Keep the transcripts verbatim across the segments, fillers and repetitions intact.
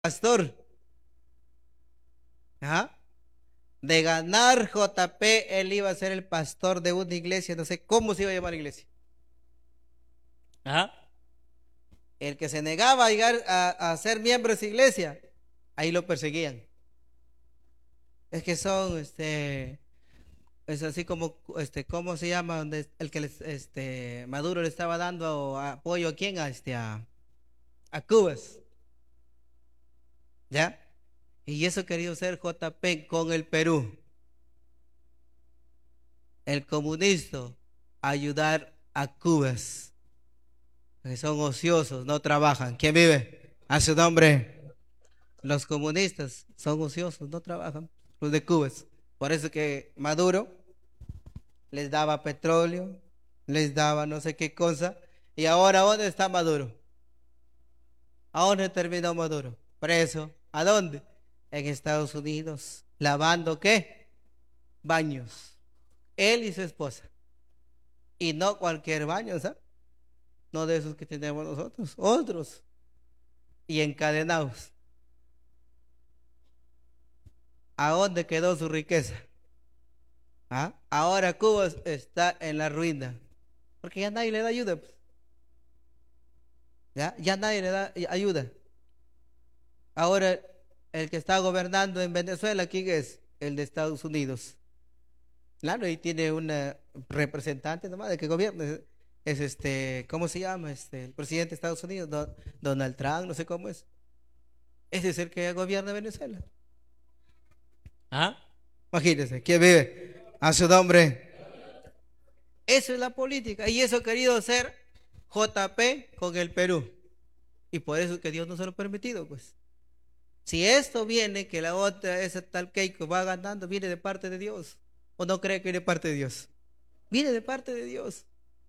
pastor. Ajá. De ganar J P, él iba a ser el pastor de una iglesia, no sé cómo se iba a llamar la iglesia. Ajá. El que se negaba a llegar a, a ser miembro de esa iglesia, ahí lo perseguían. Es que son, este, es así como, este, ¿cómo se llama? Donde el que les, este, Maduro le estaba dando apoyo a quién, a este, a, a Cubas, ¿ya? Y eso quería ser J P con el Perú, el comunista, ayudar a Cubas, que son ociosos, no trabajan. ¿Quién vive? A su nombre. Los comunistas son ociosos, no trabajan. Los de Cubas. Por eso que Maduro les daba petróleo, les daba no sé qué cosa. Y ahora, ¿dónde está Maduro? ¿A dónde terminó Maduro? Preso. ¿A dónde? En Estados Unidos. ¿Lavando qué? Baños. Él y su esposa. Y no cualquier baño, ¿sabes? No de esos que tenemos nosotros. Otros. Y encadenados. ¿A dónde quedó su riqueza? ¿Ah? Ahora Cuba está en la ruina. Porque ya nadie le da ayuda, pues. ¿Ya? Ya nadie le da ayuda. Ahora el que está gobernando en Venezuela, ¿quién es? El de Estados Unidos. Claro, y tiene una representante nomás de que gobierna. Es, es este, ¿cómo se llama? Este, el presidente de Estados Unidos, Don- Donald Trump, no sé cómo es. Ese es el que gobierna Venezuela. ¿Ah? Imagínense, ¿quién vive? A su nombre. Eso es la política. Y eso ha querido ser J P con el Perú. Y por eso es que Dios no se lo ha permitido, pues. Si esto viene, que la otra, esa tal Keiko va ganando, viene de parte de Dios. ¿O no cree que viene de parte de Dios? Viene de parte de Dios.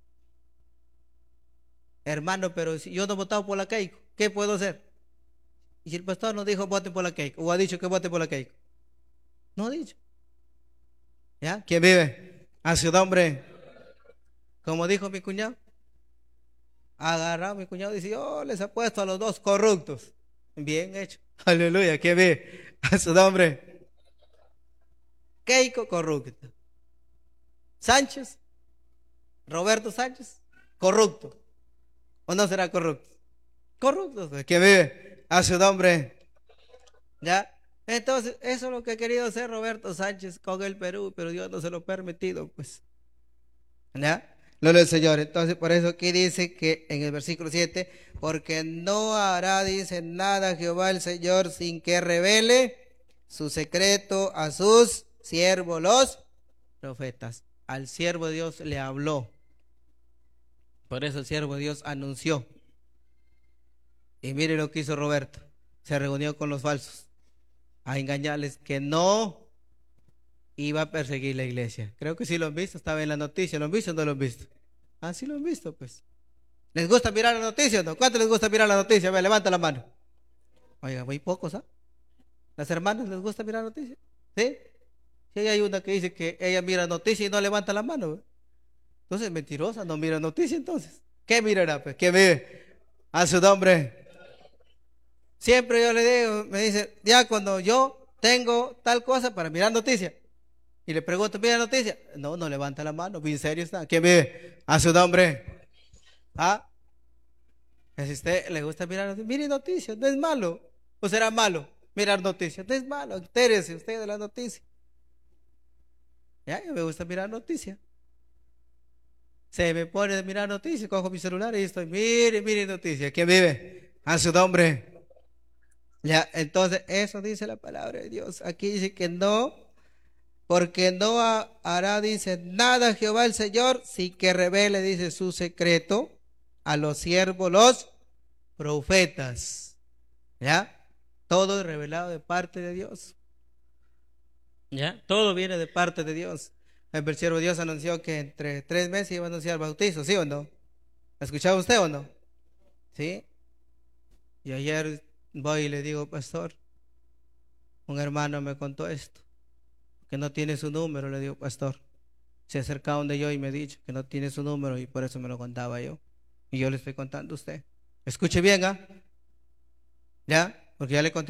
Hermano, pero si yo no he votado por la Keiko, ¿qué puedo hacer? Y si el pastor no dijo voten por la Keiko, o ha dicho que vote por la Keiko. No ha dicho. ¿Ya? ¿Quién vive? A su nombre. Como dijo mi cuñado. Agarrado mi cuñado y dice, yo les he puesto a los dos corruptos. Bien hecho. Aleluya. ¿Quién vive? A su nombre. Keiko corrupto. Sánchez, Roberto Sánchez, corrupto. ¿O no será corrupto? Corrupto. ¿Quién vive? A su nombre. ¿Ya? Entonces, eso es lo que ha querido hacer Roberto Sánchez con el Perú, pero Dios no se lo ha permitido, pues. ¿Ya? Lo del Señor. Entonces, por eso aquí dice que en el versículo siete, porque no hará, dice, nada Jehová el Señor sin que revele su secreto a sus siervos los profetas. Al siervo de Dios le habló. Por eso el siervo de Dios anunció. Y mire lo que hizo Roberto. Se reunió con los falsos a engañarles que no iba a perseguir la iglesia. Creo que sí lo han visto, estaba en la noticia. ¿Lo han visto o no lo han visto? Ah, sí lo han visto, pues. ¿Les gusta mirar la noticia o no? ¿Cuánto les gusta mirar la noticia? A ver, levanta la mano. Oiga, muy pocos, ¿ah? ¿Las hermanas les gusta mirar noticias? ¿Sí? Sí, hay una que dice que ella mira noticias y no levanta la mano. ¿Ve? Entonces, mentirosa, no mira noticias entonces. ¿Qué mirará? Pues? ¿Qué ve? A su nombre. Siempre yo le digo, me dice, ya cuando yo tengo tal cosa para mirar noticias. Y le pregunto, ¿mira noticias? No, no levanta la mano, bien serio está. ¿Quién vive? A su nombre. ¿Ah? Si a usted le gusta mirar noticias, mire noticias, no es malo. ¿O será malo mirar noticias? No es malo, entérese usted de las noticias. Ya, ya me gusta mirar noticias. Se me pone a mirar noticias, cojo mi celular y estoy, mire, mire noticias. ¿Quién vive? A su nombre. Ya, entonces eso dice la palabra de Dios. Aquí dice que no, porque no hará, dice, nada Jehová el Señor, sin que revele, dice, su secreto a los siervos, los profetas. ¿Ya? Todo es revelado de parte de Dios. ¿Ya? Todo viene de parte de Dios. El siervo de Dios anunció que entre tres meses iba a anunciar el bautizo, ¿sí o no? ¿Lo escuchaba usted o no? ¿Sí? Y ayer voy y le digo, pastor, un hermano me contó esto, que no tiene su número, le digo, pastor. Se acercaba donde yo y me ha dicho que no tiene su número y por eso me lo contaba yo. Y yo le estoy contando a usted. Escuche bien, ¿ah? ¿Ya? Porque ya le conté.